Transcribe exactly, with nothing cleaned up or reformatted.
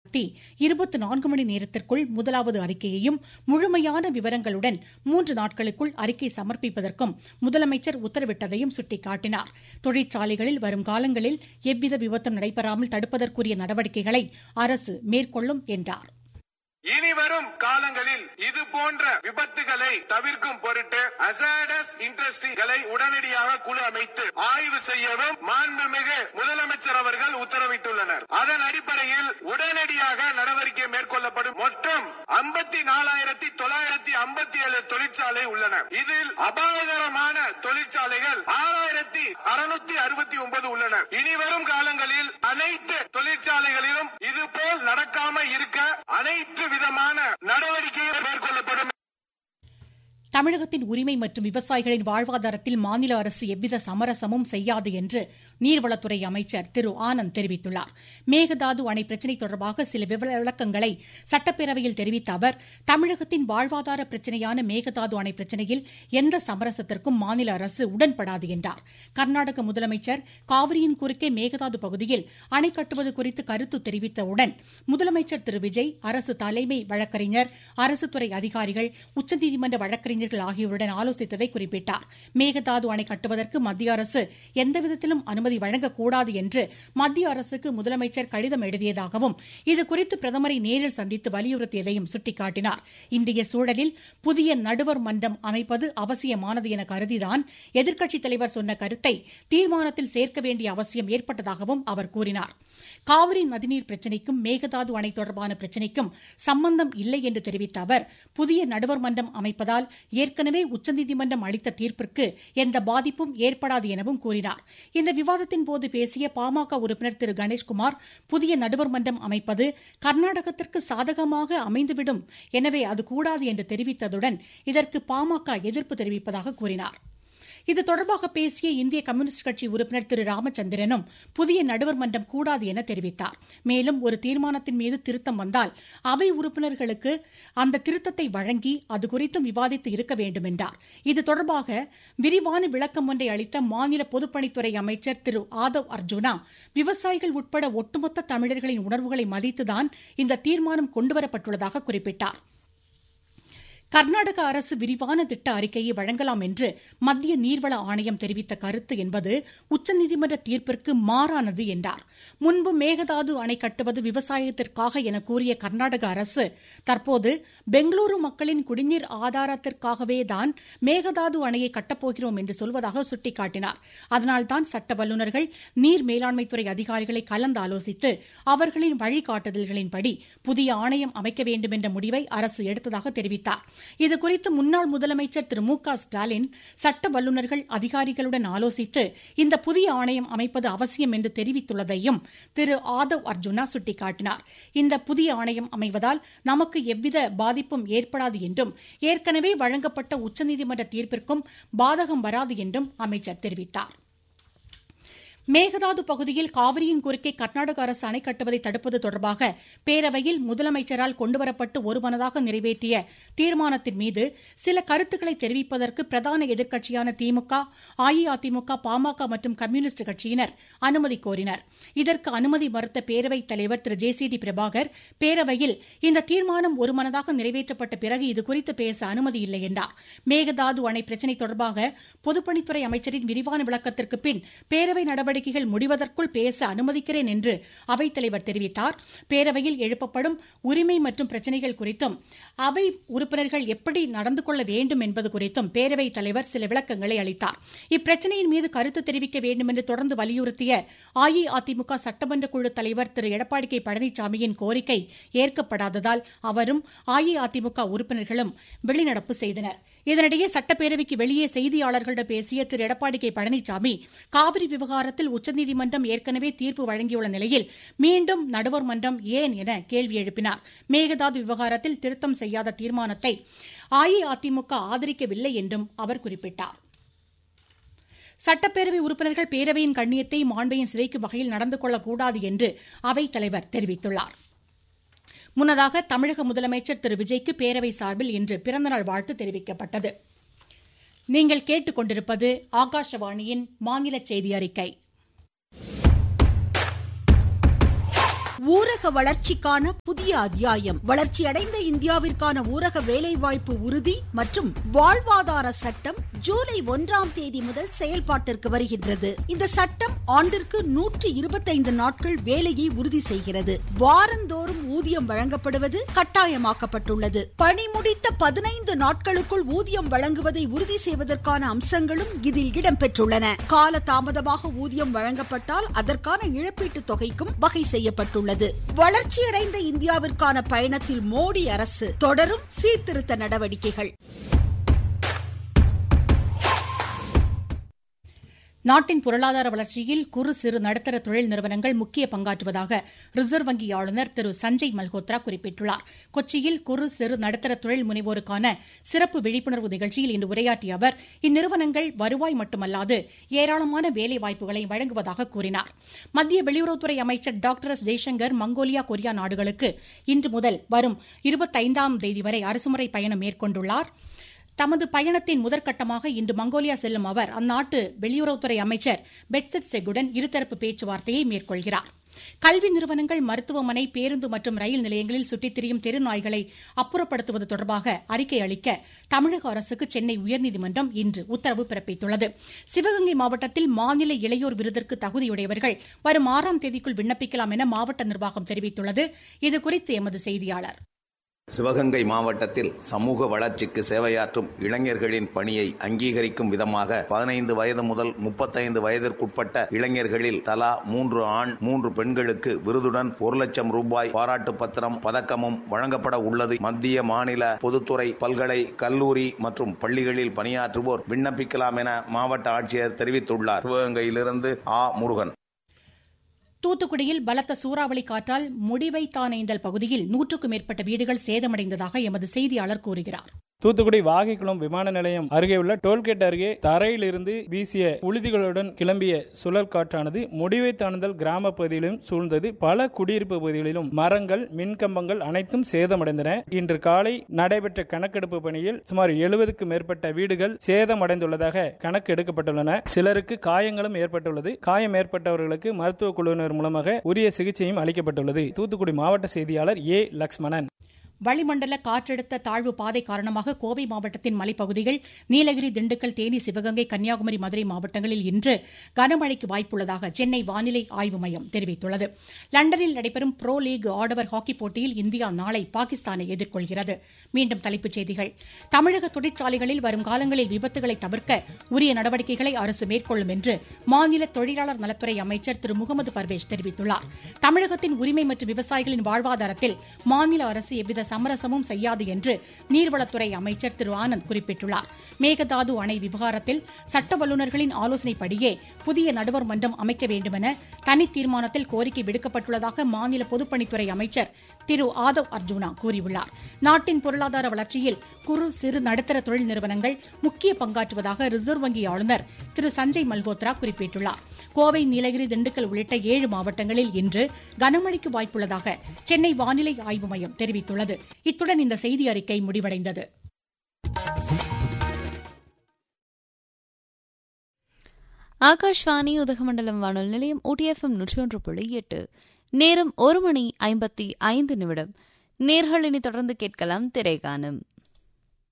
இருபத்தி நான்கு மணி நேரத்திற்குள் முதலாவது அறிக்கையையும் முழுமையான விவரங்களுடன் மூன்று நாட்களுக்குள் அறிக்கை சமர்ப்பிப்பதற்கும் முதலமைச்சர் உத்தரவிட்டதையும் சுட்டிக்காட்டினார். தொழிற்சாலைகளில் வரும் காலங்களில் எவ்வித விபத்தும் நடைபெறாமல் தடுப்பதற்குரிய நடவடிக்கைகளை அரசு மேற்கொள்ளும் என்றார். இனி வரும் காலங்களில் இது போன்ற விபத்துகளை தவிர்க்கும் பொருட்டு ஹசார்டஸ் இண்டஸ்ட்ரிகளை உடனடியாக குழு அமைத்து ஆய்வு செய்யவும் மாண்புமிகு முதலமைச்சர் அவர்கள் உத்தரவிட்டுள்ளனர். அதன் அடிப்படையில் உடனடியாக நடவடிக்கை மேற்கொள்ளப்படும். மொத்தம் ஐம்பத்தி நாலாயிரத்தி தொள்ளாயிரத்தி ஐம்பத்தி ஏழு தொழிற்சாலை உள்ளன. இதில் அபாயகரமான தொழிற்சாலைகள் ஆறாயிரத்தி அறுநூத்தி அறுபத்தி ஒன்பது உள்ளன. இனி வரும் காலங்களில் அனைத்து தொழிற்சாலைகளிலும் இதுபோல் நடக்காம இருக்க அனைத்து விதமான நடவடிக்கைகள் மேற்கொள்ளப்படும். தமிழகத்தின் உரிமை மற்றும் விவசாயிகளின் வாழ்வாதாரத்தில் மாநில அரசு எவ்வித சமரசமும் செய்யாது என்று நீர்வளத்துறை அமைச்சர் திரு ஆனந்த் தெரிவித்துள்ளார். மேகதாது அணை பிரச்சினை தொடர்பாக சில விளக்கங்களை சட்டப்பேரவையில் தெரிவித்த அவர், தமிழகத்தின் வாழ்வாதார பிரச்சினையான மேகதாது அணை பிரச்சினையில் எந்த சமரசத்திற்கும் மாநில அரசு உடன்படாது என்றார். கர்நாடக முதலமைச்சர் காவிரியின் குறுக்கே மேகதாது பகுதியில் அணை கட்டுவது குறித்து கருத்து தெரிவித்தவுடன் முதலமைச்சர் திரு விஜய், அரசு தலைமை வழக்கறிஞர், அரசுத்துறை அதிகாரிகள், உச்சநீதிமன்ற வழக்கறிஞர்கள் ஆகியோருடன் ஆலோசித்ததை குறிப்பிட்டார். மேகதாது அணை கட்டுவதற்கு மத்திய அரசு எந்தவிதத்திலும் அனுமதி வழங்கக்கூடாது என்று மத்திய அரசுக்கு முதலமைச்சர் கடிதம் எழுதியதாகவும் இதுகுறித்து பிரதமரை நேரில் சந்தித்து வலியுறுத்தியதையும் சுட்டிக்காட்டினார். இன்றைய சூழலில் புதிய நடுவர் மன்றம் அமைப்பது அவசியமானது என கருதிதான் எதிர்க்கட்சித் தலைவர் சொன்ன கருத்தை தீர்மானத்தில் சேர்க்க வேண்டிய அவசியம் ஏற்பட்டதாகவும் அவர் கூறினார். காவிரி நதிநீர் பிரச்சினைக்கும் மேகதாது அணை தொடர்பான பிரச்சினைக்கும் சம்பந்தம் இல்லை என்று தெரிவித்த அவர், புதிய நடுவர் மன்றம் அமைப்பதால் ஏற்கனவே உச்சநீதிமன்றம் அளித்த தீர்ப்பிற்கு எந்த பாதிப்பும் ஏற்படாது எனவும் கூறினார். இந்த விவாதத்தின் போது பேசிய பாமக உறுப்பினர் திரு கணேஷ்குமார், புதிய நடுவர் மன்றம் அமைப்பது கர்நாடகத்திற்கு சாதகமாக அமைந்துவிடும், எனவே அது கூடாது என்று தெரிவித்ததுடன் இதற்கு பாமக எதிர்ப்பு தெரிவிப்பதாக கூறினார். இது தொடர்பாக பேசிய இந்திய கம்யூனிஸ்ட் கட்சி உறுப்பினர் திரு ராமச்சந்திரனும் புதிய நடுவர் மன்றம் கூடாது என தெரிவித்தார். மேலும் ஒரு தீர்மானத்தின் மீது திருத்தம் வந்தால் அவை உறுப்பினர்களுக்கு அந்த திருத்தத்தை வழங்கி அது குறித்தும் விவாதித்து இருக்க வேண்டும் என்றார். இது தொடர்பாக விரிவான விளக்கம் ஒன்றை அளித்த மாநில பொதுப்பணித்துறை அமைச்சர் திரு ஆதவ் அர்ஜுனா, விவசாயிகள் உட்பட ஒட்டுமொத்த தமிழர்களின் உணர்வுகளை மதித்துதான் இந்த தீர்மானம் கொண்டுவரப்பட்டுள்ளதாக குறிப்பிட்டார். கர்நாடக அரசு விரிவான திட்ட அறிக்கையை வழங்கலாம் என்று மத்திய நீர்வள ஆணையம் தெரிவித்த கருத்து என்பது உச்சநீதிமன்ற தீர்ப்பிற்கு மாறானது என்றார். முன்பு மேகதாது அணை கட்டுவது விவசாயத்திற்காக என கூறிய கர்நாடக அரசு தற்போது பெங்களூரு மக்களின் குடிநீர் ஆதாரத்திற்காகவே தான் மேகதாது அணையை கட்டப்போகிறோம் என்று சொல்வதாக சுட்டிக்காட்டினார். அதனால்தான் சட்ட வல்லுநர்கள், நீர் மேலாண்மைத்துறை அதிகாரிகளை கலந்து ஆலோசித்து அவர்களின் வழிகாட்டுதல்களின்படி புதிய ஆணையம் அமைக்க வேண்டும் என்ற முடிவை அரசு எடுத்ததாக தெரிவித்தார். இதுகுறித்து முன்னாள் முதலமைச்சர் திரு மு க ஸ்டாலின் சட்ட வல்லுநர்கள், அதிகாரிகளுடன் ஆலோசித்து இந்த புதிய ஆணையம் அமைப்பது அவசியம் என்று தெரிவித்துள்ளதையும் திரு ஆதவ் அர்ஜுனா சுட்டிக்காட்டினார். இந்த புதிய ஆணையம் அமைவதால் நமக்கு எவ்வித பாதிப்பும் ஏற்படாது என்றும் ஏற்கனவே வழங்கப்பட்ட உச்சநீதிமன்ற தீர்ப்பிற்கும் பாதகம் வராது என்றும் அமைச்சர் தெரிவித்தார். மேகதாது பகுதியில் காவிரியின் குறுக்கே கர்நாடக அரசு அணை கட்டுவதை தடுப்பது தொடர்பாக பேரவையில் முதலமைச்சரால் கொண்டுவரப்பட்டு ஒருமனதாக நிறைவேற்றிய தீர்மானத்தின் மீது சில கருத்துக்களை தெரிவிப்பதற்கு பிரதான எதிர்க்கட்சியான திமுக, அஇஅதிமுக, பாமக மற்றும் கம்யூனிஸ்ட் கட்சியினர் அனுமதி கோரினர். இதற்கு அனுமதி மறுத்த பேரவைத் தலைவர் திரு ஜே சி டி பிரபாகர், பேரவையில் இந்த தீர்மானம் ஒருமனதாக நிறைவேற்றப்பட்ட பிறகு இதுகுறித்து பேச அனுமதி இல்லை என்றார். மேகதாது அணை பிரச்சினை தொடர்பாக பொதுப்பணித்துறை அமைச்சரின் விரிவான விளக்கத்திற்கு பின் பேரவை நடவடிக்கை முடிவதற்குள் பேச அனுமதிக்கிறேன் என்று அவைத்தலைவர் தெரிவித்தார். பேரவையில் எழுப்பப்படும் உரிமை மற்றும் பிரச்சினைகள் குறித்தும் அவை உறுப்பினர்கள் எப்படி நடந்து கொள்ள வேண்டும் என்பது குறித்தும் பேரவைத் தலைவர் சில விளக்கங்களை அளித்தார். இப்பிரச்சினையின் மீது கருத்து தெரிவிக்க வேண்டும் என்று தொடர்ந்து வலியுறுத்திய அஇஅதிமுக சட்டமன்ற குழு தலைவர் திரு எடப்பாடி கே பழனிசாமியின் கோரிக்கை ஏற்கப்படாததால் அவரும் அஇஅதிமுக உறுப்பினர்களும் வெளிநடப்பு செய்தனர். இதனிடையே சட்டப்பேரவைக்கு வெளியே செய்தியாளர்களிடம் பேசிய திரு எடப்பாடி கே பழனிசாமி, காவிரி விவகாரத்தில் உச்சநீதிமன்றம் ஏற்கனவே தீர்ப்பு வழங்கியுள்ள நிலையில் மீண்டும் நடுவர் மன்றம் ஏன் என கேள்வி எழுப்பினார். மேகதாது விவகாரத்தில் திருத்தம் செய்யாத தீர்மானத்தை அஇஅதிமுக ஆதரிக்கவில்லை என்றும் அவர் குறிப்பிட்டார். சட்டப்பேரவை உறுப்பினர்கள் பேரவையின் கண்ணியத்தை, மாண்பையும் சிதைக்கும் வகையில் நடந்து கொள்ளக்கூடாது என்று அவைத் தலைவர் தெரிவித்துள்ளார். முன்னதாக தமிழக முதலமைச்சர் திரு விஜய்க்கு பேரவை சார்பில் இன்று பிறந்தநாள் வாழ்த்து தெரிவிக்கப்பட்டது. நீங்கள் கேட்டுக் கொண்டிருப்பது ஆகாஷவாணியின் மாநில செய்தி அறிக்கை. ஊரக வளர்ச்சிக்கான புதிய அத்தியாயம். வளர்ச்சியடைந்த இந்தியாவிற்கான ஊரக வேலைவாய்ப்பு உறுதி மற்றும் வாழ்வாதார சட்டம் ஜூலை ஒன்றாம் தேதி முதல் செயல்பாட்டிற்கு வருகின்றது. இந்த சட்டம் ஆண்டிற்கு நூற்று இருபத்தைந்து நாட்கள் வேலையை உறுதி செய்கிறது. வாரந்தோறும் ஊதியம் வழங்கப்படுவது கட்டாயமாக்கப்பட்டுள்ளது. பணி முடித்த பதினைந்து நாட்களுக்குள் ஊதியம் வழங்குவதை உறுதி செய்வதற்கான அம்சங்களும் இதில் இடம்பெற்றுள்ளன. கால தாமதமாக ஊதியம் வழங்கப்பட்டால் அதற்கான இழப்பீட்டுத் தொகைக்கும் வகை செய்யப்பட்டுள்ளது. வளர்ச்சியடைந்த இந்தியாவிற்கான பயணத்தில் மோடி அரசு தொடரும் சீர்திருத்த நடவடிக்கைகள். நாட்டின் பொருளாதார வளர்ச்சியில் குறு சிறு நடுத்தர தொழில் நிறுவனங்கள் முக்கிய பங்காற்றுவதாக ரிசர்வ் வங்கி ஆளுநர் திரு சஞ்சய் மல்ஹோத்ரா குறிப்பிட்டுள்ளார். கொச்சியில் குறு சிறு நடுத்தர தொழில் முனைவோருக்கான சிறப்பு விழிப்புணர்வு நிகழ்ச்சியில் இன்று உரையாற்றிய அவர் இந்நிறுவனங்கள் வருவாய் மட்டுமல்லாது ஏராளமான வேலைவாய்ப்புகளை வழங்குவதாக கூறினார். மத்திய வெளியுறவுத்துறை அமைச்சர் doctor S Jaishankar Mongolia, Korea நாடுகளுக்கு இன்று முதல் வரும் இருபத்தைந்தாம் தேதி வரை அரசுமுறை பயணம் மேற்கொண்டுள்ளார். தமது பயணத்தின் முதற்கட்டமாக இன்று மங்கோலியா செல்லும் அவர் அந்நாட்டு வெளியுறவுத்துறை அமைச்சர் பெட்செட் செகுடன் இருதரப்பு பேச்சுவார்த்தையை மேற்கொள்கிறார். கல்வி நிறுவனங்கள், மருத்துவமனை, பேருந்து மற்றும் ரயில் நிலையங்களில் சுற்றித் திரியும் தெருநாய்களை அப்புறப்படுத்துவது தொடர்பாக அறிக்கை அளிக்க தமிழக அரசுக்கு சென்னை உயர்நீதிமன்றம் இன்று உத்தரவு பிறப்பித்துள்ளது. சிவகங்கை மாவட்டத்தில் மாநில இளையோர் விருதிற்கு தகுதியுடையவர்கள் வரும் ஆறாம் தேதிக்குள் விண்ணப்பிக்கலாம் என மாவட்ட நிர்வாகம் தெரிவித்துள்ளது. இதுகுறித்து எமது செய்தியாளர். சிவகங்கை மாவட்டத்தில் சமூக வளர்ச்சிக்கு சேவையாற்றும் இளைஞர்களின் பணியை அங்கீகரிக்கும் விதமாக பதினைந்து வயது முதல் முப்பத்தைந்து வயதிற்குட்பட்ட இளைஞர்களில் தலா மூன்று ஆண் மூன்று பெண்களுக்கு விருதுடன் ஒரு லட்சம் ரூபாய் பாராட்டு பத்திரம், பதக்கமும் வழங்கப்பட உள்ளது. மத்திய, மாநில பொதுத்துறை, பல்கலை, கல்லூரி மற்றும் பள்ளிகளில் பணியாற்றுவோர் விண்ணப்பிக்கலாம் என மாவட்ட ஆட்சியர் தெரிவித்துள்ளார். சிவகங்கையிலிருந்து ஆ முருகன். தூத்துக்குடியில் பலத்த சூறாவளி காற்றால் முடிவைத்தானேந்தல் பகுதியில் நூற்றுக்கும் மேற்பட்ட வீடுகள் சேதமடைந்ததாக எமது செய்தியாளர் கூறுகிறார். தூத்துக்குடி வாகைக்குளம் விமான நிலையம் அருகே உள்ள டோல்கேட் அருகே தரையிலிருந்து வீசிய உழுதிகளுடன் கிளம்பிய சுழல் காற்றானது முடிவைத்தானேந்தல் கிராம பகுதியிலும் சூழ்ந்தது. பல குடியிருப்பு பகுதிகளிலும் மரங்கள், மின்கம்பங்கள் அனைத்தும் சேதமடைந்தன. இன்று காலை நடைபெற்ற கணக்கெடுப்பு பணியில் சுமார் எழுபதுக்கும் மேற்பட்ட வீடுகள் சேதமடைந்துள்ளதாக கணக்கு எடுக்கப்பட்டுள்ளன. சிலருக்கு காயங்களும் ஏற்பட்டுள்ளது. காயம் ஏற்பட்டவர்களுக்கு மருத்துவ குழுவினர் மூலமாக உரிய சிகிச்சையும் அளிக்கப்பட்டுள்ளது. தூத்துக்குடி மாவட்ட செய்தியாளர் ஏ லக்ஷ்மணன். வளிமண்டல காற்றழுத்த தாழ்வு பாதை காரணமாக கோவை மாவட்டத்தின் மலைப்பகுதிகள், நீலகிரி, திண்டுக்கல், தேனி, சிவகங்கை, கன்னியாகுமரி, மதுரை மாவட்டங்களில் இன்று கனமழைக்கு வாய்ப்புள்ளதாக சென்னை வானிலை ஆய்வு மையம் தெரிவித்துள்ளது. லண்டனில் நடைபெறும் புரோ லீக் ஆடவர் ஹாக்கி போட்டியில் இந்தியா நாளை பாகிஸ்தானை எதிர்கொள்கிறது. மீண்டும் தலைப்புச் செய்திகள். தமிழக தொழிற்சாலைகளில் வரும் காலங்களில் விபத்துகளை தவிர்க்க உரிய நடவடிக்கைகளை அரசு மேற்கொள்ளும் என்று மாநில தொழிலாளர் நலத்துறை அமைச்சர் திரு முகமது பர்வேஷ் தெரிவித்துள்ளார். தமிழகத்தின் உரிமை மற்றும் விவசாயிகளின் வாழ்வாதாரத்தில் மாநில அரசு எவ்வித சமரசமும் செய்யாது என்று நீர்வளத்துறை அமைச்சர் திரு ஆனந்த் குறிப்பிட்டுள்ளார். மேகதாது அணை விவகாரத்தில் சட்ட வல்லுநர்களின் ஆலோசனைப்படியே புதிய நடுவர் மன்றம் அமைக்க வேண்டுமென தனி தீர்மானத்தில் கோரிக்கை விடுக்கப்பட்டுள்ளதாக மாநில பொதுப்பணித்துறை அமைச்சர் திரு ஆதவ் அர்ஜுனா கூறியுள்ளார். நாட்டின் பொருளாதார வளர்ச்சியில் குறு சிறு நடுத்தர தொழில் நிறுவனங்கள் முக்கிய பங்காற்றுவதாக ரிசர்வ் வங்கி ஆளுநர் திரு சஞ்சய் மல்ஹோத்ரா குறிப்பிட்டுள்ளார். கோவை, நீலகிரி, திண்டுக்கல் உள்ளிட்ட ஏழு மாவட்டங்களில் இன்று கனமழைக்கு வாய்ப்புள்ளதாக சென்னை வானிலை ஆய்வு மையம் தெரிவித்துள்ளது. இத்துடன் இந்த செய்தி அறிக்கை முடிவடைந்தது. ஆகாஷ்வாணி உதகமண்டலம் வானொலி நிலையம் ஊட்டி எஃப்எம் நூற்றி ஒன்று புள்ளி எட்டு. நேரம் ஒரு மணி ஐம்பத்தி ஐந்து நிமிடம். நேர்களினை தொடர்ந்து கேட்கலாம் திரைகானம்.